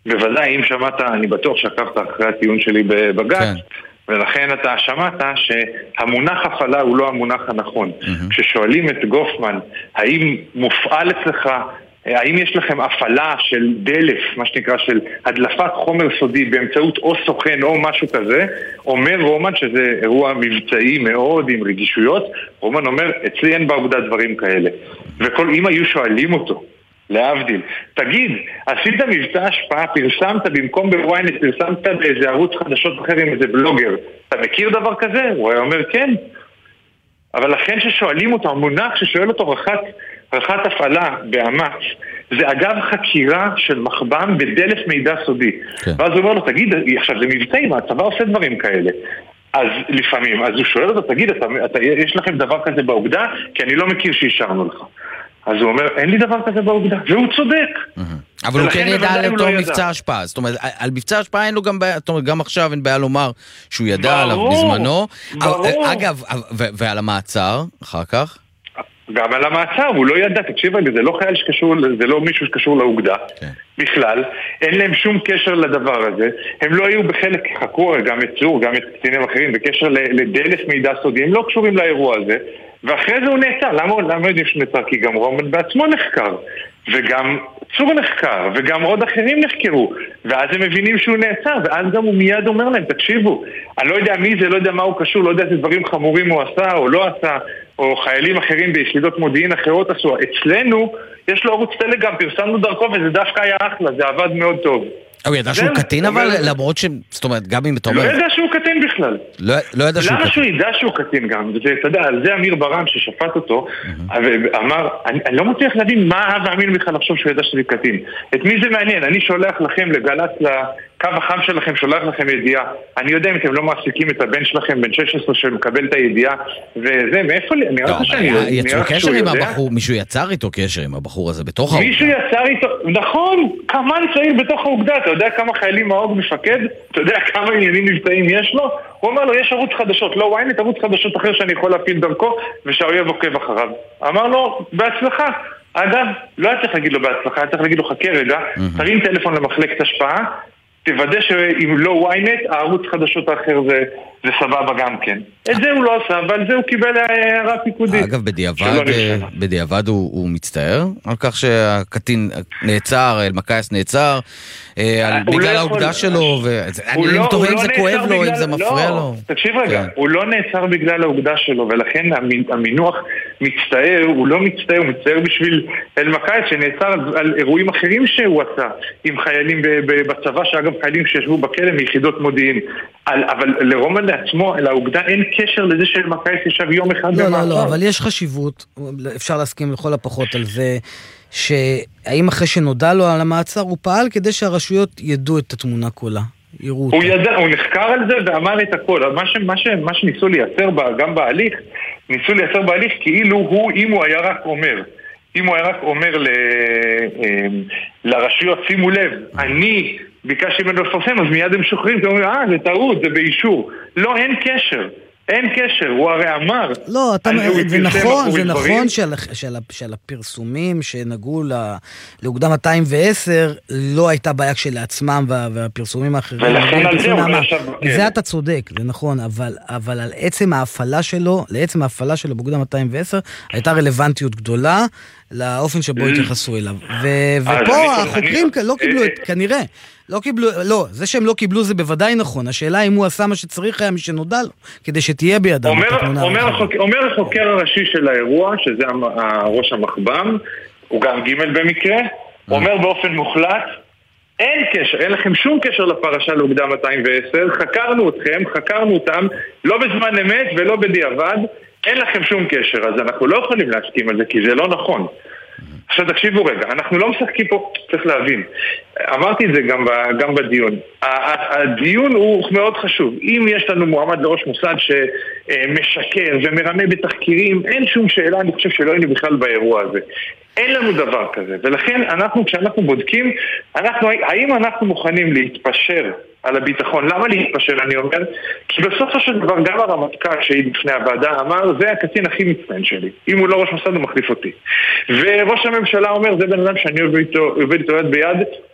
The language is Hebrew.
בוודאי, אם שמעת, אני בטוח שעקבת אחרי הטיעון שלי בבג"ץ, כן. ולכן אתה שמעת שהמונח הפעלה הוא לא המונח הנכון. כששואלים את גופמן, האם מופעל אצלך, האם יש לכם הפעלה של דלף, מה שנקרא של הדלפת חומר סודי באמצעות או סוכן או משהו כזה, אומר רומן שזה אירוע מבצעי מאוד עם רגישויות, רומן אומר, אצלי אין בעובדה דברים כאלה. אם היו שואלים אותו, להבדיל, תגיד, עשית מבצע השפעה, פרסמת במקום בוויינט, פרסמת באיזה ערוץ חדשות אחר עם איזה בלוגר, אתה מכיר דבר כזה? הוא היה אומר כן. אבל לכן ששואלים אותו, המונח ששואל אותו רחת הפעלה באמץ, זה אגב חקירה של מחב"ם בדלף מידע סודי. כן. ואז הוא אומר לו, תגיד, עכשיו זה מבצעים, הצבא עושה דברים כאלה. אז לפעמים, אז הוא שואל אותו, תגיד, יש לכם דבר כזה בעובדה? כי אני לא מכיר שאישרנו לך. אז הוא אומר, אין לי דבר כזה בעובדה, והוא צודק. אבל הוא כן ידע על אותו מבצע השפעה. זאת אומרת, על מבצע השפעה אין לו גם בעיה, זאת אומרת, גם עכשיו אין בעיה לומר שהוא ידע עליו בזמנו. ברור. אגב, ועל המעצר, אחר כך? גם על המעצר, הוא לא ידע, תקשיב רגע, זה לא חייל שקשור, זה לא מישהו שקשור לאוגדה, בכלל, אין להם שום קשר לדבר הזה, הם לא היו בחלק, חקרו גם את צור, גם את קצינים אחרים, בקשר לדלף מידע סודי, הם לא קשורים לאירוע הזה, ואחרי זה הוא נעצר. למה יודעים שהוא נעצר? כי גם רומן בעצמו נחקר, וגם צור נחקר, וגם עוד אחרים נחקרו, ואז הם מבינים שהוא נעצר, ואז גם הוא מיד אומר להם, תקשיבו, אני לא יודע מי זה, לא יודע מה הוא קשור, לא יודע איזה דברים חמורים הוא עשה או לא עשה, או חיילים אחרים ביחידות מודיעין אחרות עשו. אצלנו יש לו ערוץ טלגרם, פרסמנו דרכו, וזה דווקא היה אחלה, זה עבד מאוד טוב. הוא ידע שהוא קטין, אבל למרות ש... זאת אומרת, גם אם אתה אומר... לא ידע שהוא קטין בכלל. לא ידע שהוא קטין. למה שהוא ידע שהוא קטין גם? אתה יודע, על זה אמיר ברם ששפט אותו, ואמר, אני לא מצליח להבין מה אהב אמיר בכלל לחשוב שהוא ידע שזה קטין. את מי זה מעניין? אני שולח לכם לגל"צ לקו החם שלכם, שולח לכם ידיעה. אני יודע אם אתם לא מעסיקים את הבן שלכם, בן 16 שמקבל את הידיעה, וזה, מאיפה לי? אני רואה שאני... יצרו קשר עם הבחור, מישהו יצר איתו קשר עם הבחור הזה בתוך האוגדה. מישהו יצר איתו, נכון, כמה צעיר בתוך האוגדה, אתה יודע כמה חיילים האוג מפקד? אתה יודע כמה עניינים מבצעים יש לו? הוא אומר לו, יש ערוץ חדשות, לא וויינט, ערוץ חדשות אחר שאני יכול להפיל דרכו, ושהאויב עוקב אחריו. אמר לו, בהצלחה. אגב, לא היה צריך להגיד לו בהצלחה, היה צריך להגיד לו, חכה רגע, תרים טלפון למחלקת השפעה, תוודא שאם לא וויינט, הערוץ חדשות האחר זה סבבה גם כן. את זה הוא לא עשה, אבל זה הוא קיבל הערה פיקודית. אגב, בדיעבד הוא מצטער על כך שהקטין נעצר, אלמקייס נעצר, בגלל העובדה שלו, אני לא תוהה אם זה כואב לו, אם זה מפריע לו. תקשיב רגע, הוא לא נעצר בגלל העובדה שלו, ולכן המינוח מצטער, הוא לא מצטער, הוא מצטער בשביל אלמקייס שנעצר על אירועים אחרים שהוא עשה, עם חיילים בצבא, שאגב חיילים שישבו בכלא מיחידות מודיעין. אבל לרומן לעצמו, לעובדה, אין קשר לזה שאלמקייס ישב יום אחד במעצר. לא, אבל יש חשיבות, אפשר להסכים לכל הפחות על זה, שהאם אחרי שנודע לו על המעצר, הוא פעל כדי שהרשויות ידעו את התמונה כולה, יראו אותה. הוא ידע, הוא נחקר על זה ואמר את הכל. מה שניסו לייצר גם בהליך, ניסו לייצר בהליך כאילו הוא, אם הוא היה רק אומר לרשויות, שימו לב, אני ביקשתי ממנו לפרסם, אז מיד הם שוחרים, כי הוא אומר, זה טעות, זה באישור. לא, אין קשר. אין קשר, הוא הרי אמר. לא, זה נכון שעל הפרסומים שנגעו לאוגדה 210 לא הייתה בעיה כשלעצמם והפרסומים האחרים. ולכן על זה הוא לא ישב. זה אתה צודק, זה נכון, אבל על עצם ההפעלה שלו באוגדה 210 הייתה רלוונטיות גדולה לאופן שבו התייחסו אליו. ופה החוקרים לא קיבלו, כנראה, לא קיבלו, לא, זה שהם לא קיבלו זה בוודאי נכון. השאלה אם הוא עשה מה שצריך היה משנודע לו, כדי שתהיה בידם. אומר החוקר הראשי של האירוע, שזה ראש המחב"ם, הוא גם ג' במקרה, אומר באופן מוחלט, אין קשר, אין לכם שום קשר לפרשה לאוגדה 210, חקרנו אתכם, חקרנו אותם, לא בזמן אמת ולא בדיעבד, אין לכם שום קשר, אז אנחנו לא יכולים להסכים על זה, כי זה לא נכון. עכשיו תקשיבו רגע, אנחנו לא משחקים פה, צריך להבין, אמרתי את זה גם בדיון, הדיון הוא מאוד חשוב. אם יש לנו מועמד לראש מוסד שמשקר ומרמה בתחקירים, אין שום שאלה, אני חושב שלא היינו בכלל באירוע הזה. אין לנו דבר כזה, ולכן כשאנחנו בודקים, האם אנחנו מוכנים להתפשר על הביטחון? למה להתפשר, אני אומר? כי בסופו של דבר גם הרמטכ"ל שהעיד בפני הוועדה אמר, זה הקצין הכי מצטיין שלי. אם הוא לא ראש מוסד הוא מחליף אותי. וראש הממשלה אומר, זה בן אדם שאני עובד איתו יד ביד,